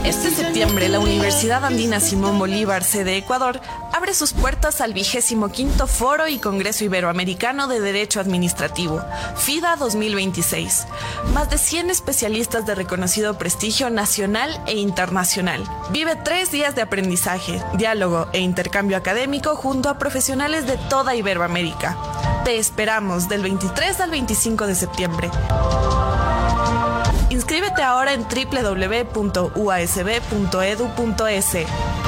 Este septiembre, la Universidad Andina Simón Bolívar, sede Ecuador, abre sus puertas al 25º Foro y Congreso Iberoamericano de Derecho Administrativo, FIDA 2026. Más de 100 especialistas de reconocido prestigio nacional e internacional. Vive 3 días de aprendizaje, diálogo e intercambio académico junto a profesionales de toda Iberoamérica. Te esperamos del 23 al 25 de septiembre. Inscríbete ahora en www.uasb.edu.es.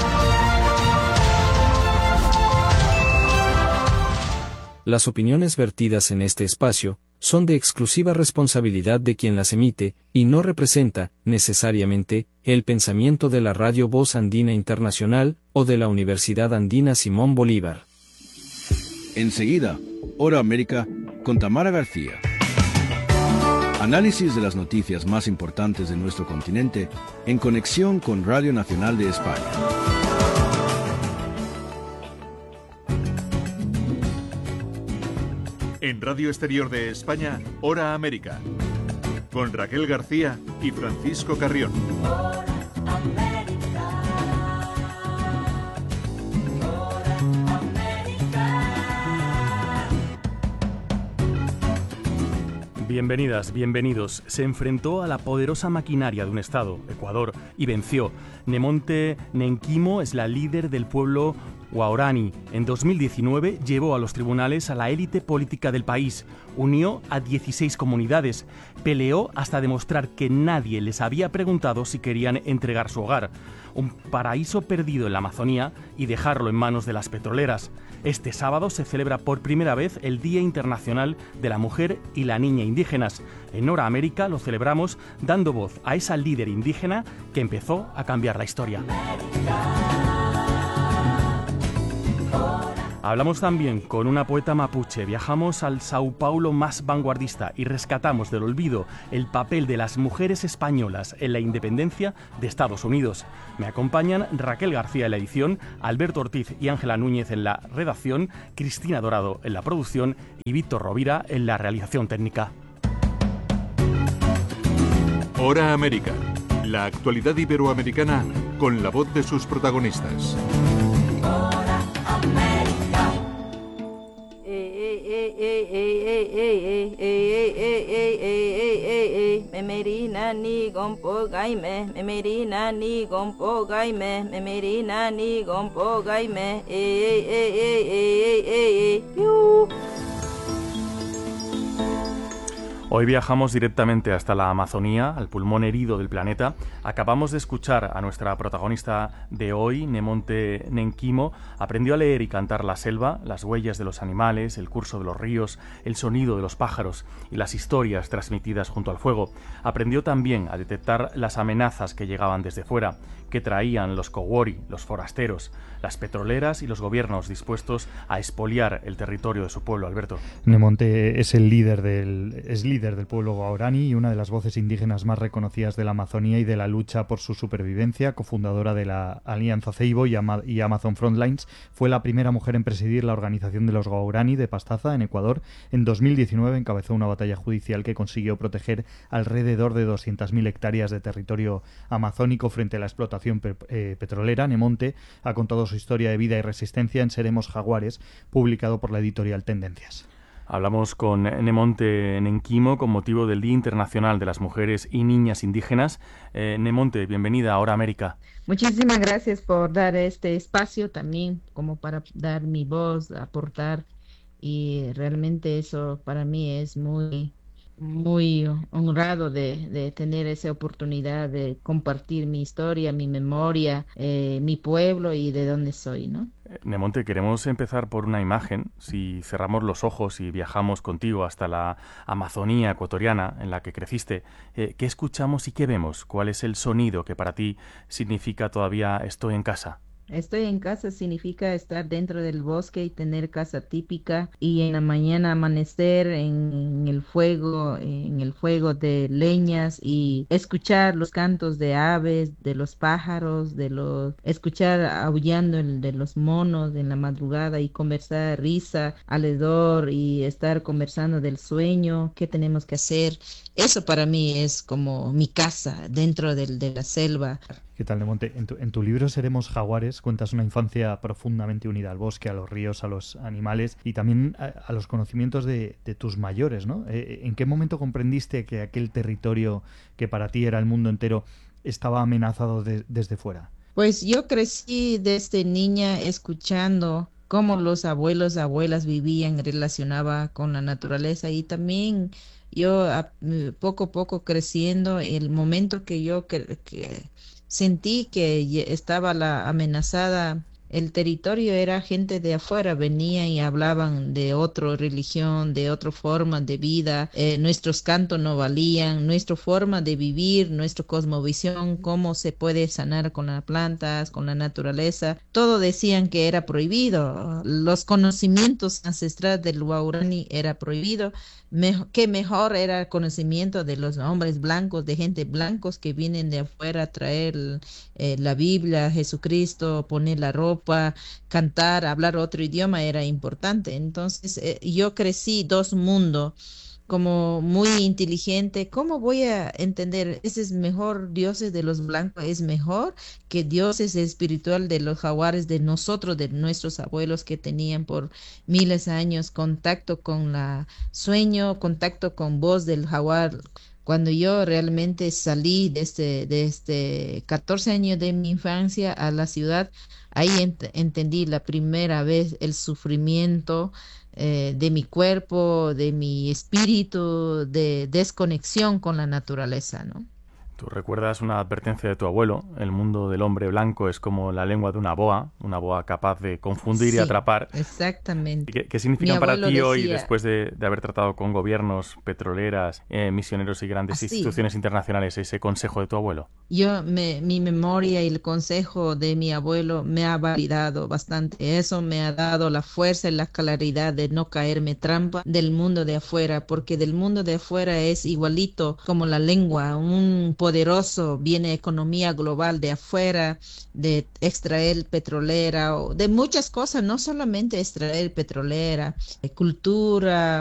Las opiniones vertidas en este espacio son de exclusiva responsabilidad de quien las emite y no representa, necesariamente, el pensamiento de la Radio Voz Andina Internacional o de la Universidad Andina Simón Bolívar. Enseguida, Hora América con Tamara García. Análisis de las noticias más importantes de nuestro continente en conexión con Radio Nacional de España. En Radio Exterior de España, Hora América, con Raquel García y Francisco Carrión. Bienvenidas, bienvenidos. Se enfrentó a la poderosa maquinaria de un Estado, Ecuador, y venció. Nemonte Nenquimo es la líder del pueblo Waorani. En 2019 llevó a los tribunales a la élite política del país. Unió a 16 comunidades. Peleó hasta demostrar que nadie les había preguntado si querían entregar su hogar. Un paraíso perdido en la Amazonía y dejarlo en manos de las petroleras. Este sábado se celebra por primera vez el Día Internacional de la Mujer y la Niña Indígenas. En Hora América lo celebramos dando voz a esa líder indígena que empezó a cambiar la historia. Hablamos también con una poeta mapuche, viajamos al Sao Paulo más vanguardista y rescatamos del olvido el papel de las mujeres españolas en la independencia de Estados Unidos. Me acompañan Raquel García en la edición, Alberto Ortiz y Ángela Núñez en la redacción, Cristina Dorado en la producción y Víctor Rovira en la realización técnica. Hora América, la actualidad iberoamericana con la voz de sus protagonistas. Memerina ni gompo gaime, memerina ni gompo gaime, memerina ni gompo gaime, Hoy viajamos directamente hasta la Amazonía, al pulmón herido del planeta. Acabamos de escuchar a nuestra protagonista de hoy, Nemonte Nenquimo. Aprendió a leer y cantar la selva, las huellas de los animales, el curso de los ríos, el sonido de los pájaros y las historias transmitidas junto al fuego. Aprendió también a detectar las amenazas que llegaban desde fuera, que traían los Kowori, los forasteros, las petroleras y los gobiernos dispuestos a expoliar el territorio de su pueblo. Alberto. Nemonte es líder del pueblo Waorani y una de las voces indígenas más reconocidas de la Amazonía y de la lucha por su supervivencia, cofundadora de la Alianza Ceibo y Amazon Frontlines. Fue la primera mujer en presidir la organización de los Waorani de Pastaza, en Ecuador. En 2019 encabezó una batalla judicial que consiguió proteger alrededor de 200.000 hectáreas de territorio amazónico frente a la explotación petrolera. Nemonte ha contado su historia de vida y resistencia en Seremos Jaguares, publicado por la editorial Tendencias. Hablamos con Nemonte Nenquimo con motivo del Día Internacional de las Mujeres y Niñas Indígenas. Nemonte, bienvenida a Hora América. Muchísimas gracias por dar este espacio también, como para dar mi voz, aportar, y realmente eso para mí es muy honrado de tener esa oportunidad de compartir mi historia, mi memoria, mi pueblo y de dónde soy, ¿no? Nemonte, queremos empezar por una imagen. Si cerramos los ojos y viajamos contigo hasta la Amazonía ecuatoriana en la que creciste, ¿qué escuchamos y qué vemos? ¿Cuál es el sonido que para ti significa todavía estoy en casa? Estoy en casa significa estar dentro del bosque y tener casa típica, y en la mañana amanecer en el fuego de leñas y escuchar los cantos de aves, de los pájaros, escuchar aullando de los monos en la madrugada y conversar risa alrededor y estar conversando del sueño, qué tenemos que hacer. Eso para mí es como mi casa dentro de la selva. ¿Qué tal, Nemonte? En tu libro Seremos Jaguares cuentas una infancia profundamente unida al bosque, a los ríos, a los animales y también a los conocimientos de tus mayores, ¿no? ¿En qué momento comprendiste que aquel territorio que para ti era el mundo entero estaba amenazado desde fuera? Pues yo crecí desde niña escuchando cómo los abuelos, abuelas vivían, relacionaba con la naturaleza y también yo poco a poco creciendo, el momento que que sentí que estaba la amenazada el territorio, era gente de afuera, venían y hablaban de otra religión, de otra forma de vida, nuestros cantos no valían, nuestra forma de vivir, nuestra cosmovisión, cómo se puede sanar con las plantas, con la naturaleza, todo decían que era prohibido, los conocimientos ancestrales del Waorani era prohibido, que mejor era el conocimiento de los hombres blancos, de gente blancos que vienen de afuera a traer la Biblia, Jesucristo, poner la ropa, cantar, hablar otro idioma era importante. Entonces yo crecí dos mundos como muy inteligente. ¿Cómo voy a entender? Ese es mejor, dioses de los blancos es mejor que dioses espiritual de los jaguares, de nosotros, de nuestros abuelos que tenían por miles de años contacto con la sueño, contacto con voz del jaguar. Cuando yo realmente salí de 14 años de mi infancia a la ciudad, ahí entendí la primera vez el sufrimiento de mi cuerpo, de mi espíritu, de desconexión con la naturaleza, ¿no? Tú recuerdas una advertencia de tu abuelo: el mundo del hombre blanco es como la lengua de una boa capaz de confundir y atrapar. Exactamente. ¿Qué significan para ti hoy, decía, después de haber tratado con gobiernos, petroleras, misioneros y grandes instituciones internacionales, ese consejo de tu abuelo? Mi memoria y el consejo de mi abuelo me ha validado bastante. Eso me ha dado la fuerza y la claridad de no caerme trampa del mundo de afuera, porque del mundo de afuera es igualito como la lengua, un poderoso, viene economía global de afuera, de extraer petrolera, o de muchas cosas, no solamente extraer petrolera, cultura,